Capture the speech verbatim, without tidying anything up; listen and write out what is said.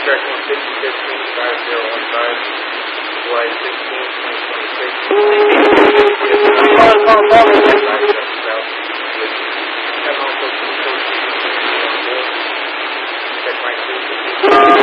Track one fifty fifteen five zero one five, July sixteenth, twenty twenty-six. South with seven oh four two four two. Check my